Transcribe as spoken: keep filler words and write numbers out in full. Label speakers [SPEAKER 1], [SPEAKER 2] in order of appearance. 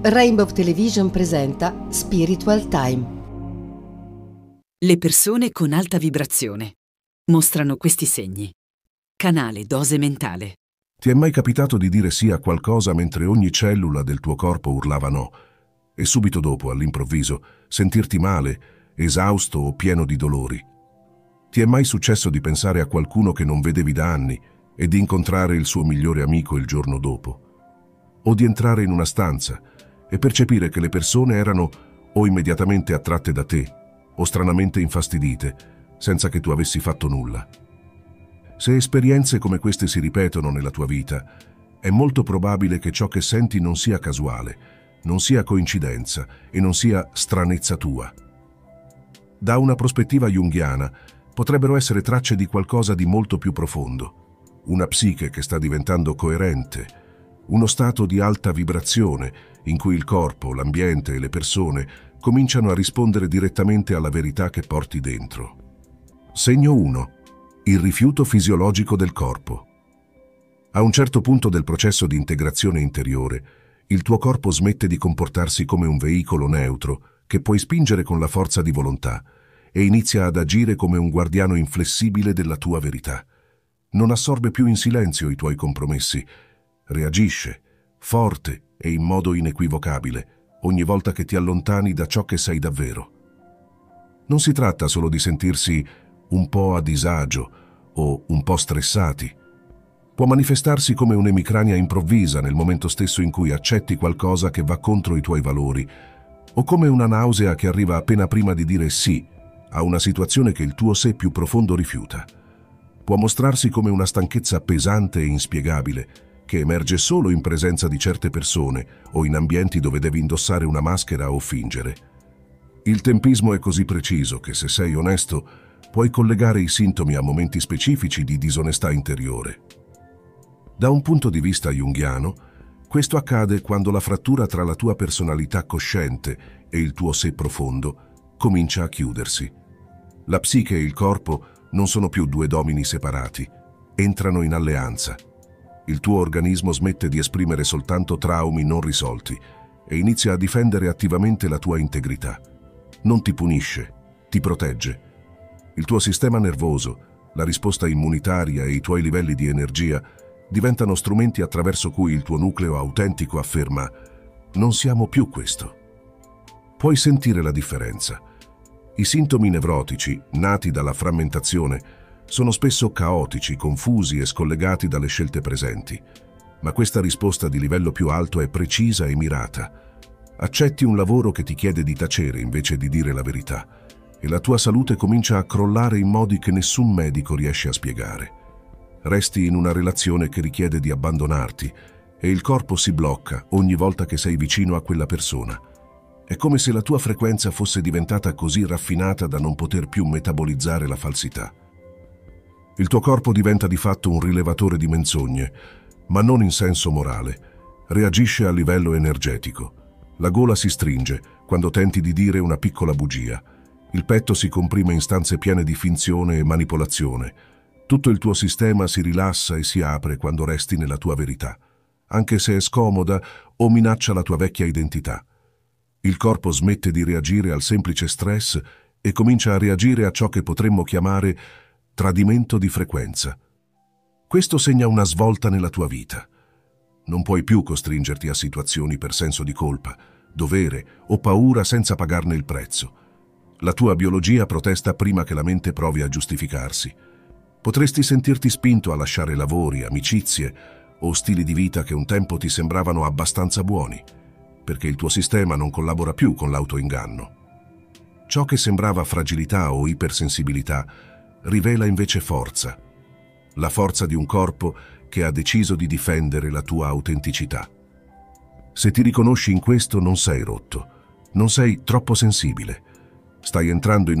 [SPEAKER 1] Rainbow Television presenta Spiritual Time.
[SPEAKER 2] Le persone con alta vibrazione mostrano questi segni. Canale Dose Mentale.
[SPEAKER 3] Ti è mai capitato di dire sì a qualcosa mentre ogni cellula del tuo corpo urlava no e subito dopo, all'improvviso, sentirti male, esausto o pieno di dolori? Ti è mai successo di pensare a qualcuno che non vedevi da anni e di incontrare il suo migliore amico il giorno dopo? O di entrare in una stanza e percepire che le persone erano o immediatamente attratte da te o stranamente infastidite, senza che tu avessi fatto nulla? Se esperienze come queste si ripetono nella tua vita, è molto probabile che ciò che senti non sia casuale, non sia coincidenza e non sia stranezza tua. Da una prospettiva junghiana, potrebbero essere tracce di qualcosa di molto più profondo, una psiche che sta diventando coerente, uno stato di alta vibrazione in cui il corpo, l'ambiente e le persone cominciano a rispondere direttamente alla verità che porti dentro. Segno uno. Il rifiuto fisiologico del corpo. A un certo punto del processo di integrazione interiore, il tuo corpo smette di comportarsi come un veicolo neutro che puoi spingere con la forza di volontà e inizia ad agire come un guardiano inflessibile della tua verità. Non assorbe più in silenzio i tuoi compromessi, reagisce, forte e in modo inequivocabile, ogni volta che ti allontani da ciò che sei davvero. Non si tratta solo di sentirsi un po' a disagio o un po' stressati. Può manifestarsi come un'emicrania improvvisa nel momento stesso in cui accetti qualcosa che va contro i tuoi valori, o come una nausea che arriva appena prima di dire sì a una situazione che il tuo sé più profondo rifiuta. Può mostrarsi come una stanchezza pesante e inspiegabile, che emerge solo in presenza di certe persone o in ambienti dove devi indossare una maschera o fingere. Il tempismo è così preciso che, se sei onesto, puoi collegare i sintomi a momenti specifici di disonestà interiore. Da un punto di vista junghiano, questo accade quando la frattura tra la tua personalità cosciente e il tuo sé profondo comincia a chiudersi. La psiche e il corpo non sono più due domini separati, entrano in alleanza. Il tuo organismo smette di esprimere soltanto traumi non risolti e inizia a difendere attivamente la tua integrità. Non ti punisce, ti protegge. Il tuo sistema nervoso, la risposta immunitaria e i tuoi livelli di energia diventano strumenti attraverso cui il tuo nucleo autentico afferma: non siamo più questo. Puoi sentire la differenza. I sintomi nevrotici, nati dalla frammentazione, sono spesso caotici, confusi e scollegati dalle scelte presenti. Ma questa risposta di livello più alto è precisa e mirata. Accetti un lavoro che ti chiede di tacere invece di dire la verità, e la tua salute comincia a crollare in modi che nessun medico riesce a spiegare. Resti in una relazione che richiede di abbandonarti e il corpo si blocca ogni volta che sei vicino a quella persona. È come se la tua frequenza fosse diventata così raffinata da non poter più metabolizzare la falsità. Il tuo corpo diventa di fatto un rilevatore di menzogne, ma non in senso morale. Reagisce a livello energetico. La gola si stringe quando tenti di dire una piccola bugia. Il petto si comprime in stanze piene di finzione e manipolazione. Tutto il tuo sistema si rilassa e si apre quando resti nella tua verità, anche se è scomoda o minaccia la tua vecchia identità. Il corpo smette di reagire al semplice stress e comincia a reagire a ciò che potremmo chiamare tradimento di frequenza. Questo segna una svolta nella tua vita. Non puoi più costringerti a situazioni per senso di colpa, dovere o paura senza pagarne il prezzo. La tua biologia protesta prima che la mente provi a giustificarsi. Potresti sentirti spinto a lasciare lavori, amicizie o stili di vita che un tempo ti sembravano abbastanza buoni, perché il tuo sistema non collabora più con l'autoinganno. Ciò che sembrava fragilità o ipersensibilità rivela invece forza, la forza di un corpo che ha deciso di difendere la tua autenticità. Se ti riconosci in questo, non sei rotto, non sei troppo sensibile. Stai entrando in